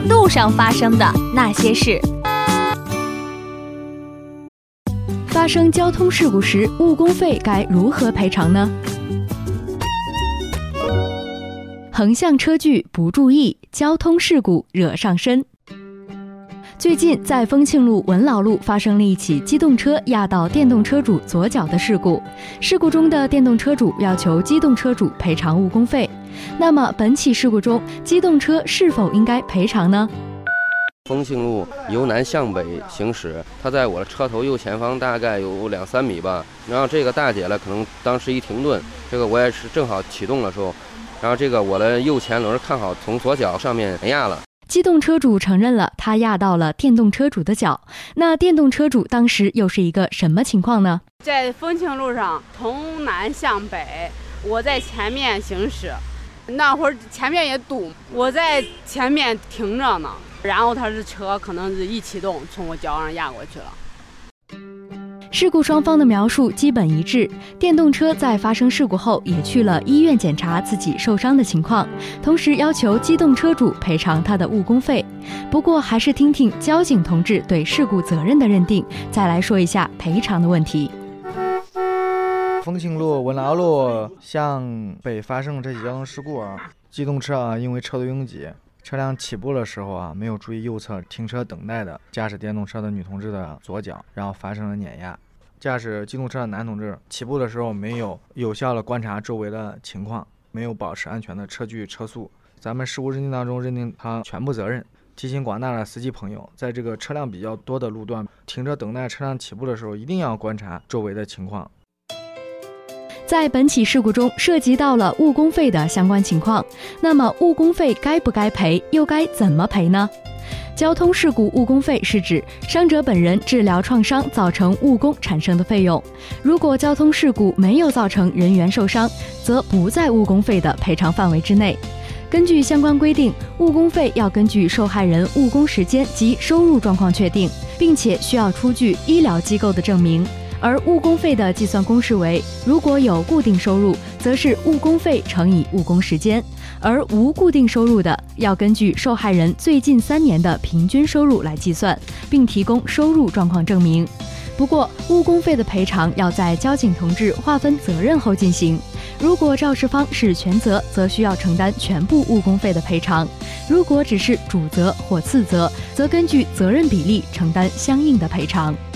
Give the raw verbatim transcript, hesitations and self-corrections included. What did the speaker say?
路上发生的那些事。 发生交通事故时，误工费该如何赔偿呢？横向车距不注意，交通事故惹上身。最近，在丰庆路文劳路发生了一起机动车压到电动车主左脚的事故。事故中的电动车主要求机动车主赔偿误工费。那么，本起事故中，机动车是否应该赔偿呢？ 丰庆路由南向北行驶，它在我的车头右前方大概有两三米吧。然后这个大姐呢，可能当时一停顿，这个我也是正好启动的时候，然后这个我的右前轮看好从左脚上面压了。 机动车主承认了他压到了电动车主的脚，那电动车主当时又是一个什么情况呢？ 在丰庆路上从南向北，我在前面行驶，那会儿前面也堵，我在前面停着呢，然后他的车可能是一启动从我脚上压过去了。 事故双方的描述基本一致，电动车在发生事故后也去了医院检查自己受伤的情况，同时要求机动车主赔偿他的误工费。不过还是听听交警同志对事故责任的认定，再来说一下赔偿的问题。 丰庆路文劳路向北发生这起交通事故啊，机动车啊因为车多拥挤，车辆起步的时候啊，没有注意右侧停车等待的驾驶电动车的女同志的左脚，然后发生了碾压。驾驶机动车的男同志起步的时候没有有效的观察周围的情况，没有保持安全的车距车速。咱们事故认定当中认定他全部责任。提醒广大的司机朋友，在这个车辆比较多的路段，停车等待车辆起步的时候，一定要观察周围的情况。 在本起事故中涉及到了误工费的相关情况，那么误工费该不该赔，又该怎么赔呢？交通事故误工费是指伤者本人治疗创伤造成误工产生的费用，如果交通事故没有造成人员受伤，则不在误工费的赔偿范围之内。根据相关规定，误工费要根据受害人误工时间及收入状况确定，并且需要出具医疗机构的证明。而误工费的计算公式为，如果有固定收入，则是误工费乘以误工时间，而无固定收入的，要根据受害人最近三年的平均收入来计算，并提供收入状况证明。不过，误工费的赔偿要在交警同志划分责任后进行。如果肇事方是全责，则需要承担全部误工费的赔偿；如果只是主责或次责，则根据责任比例承担相应的赔偿。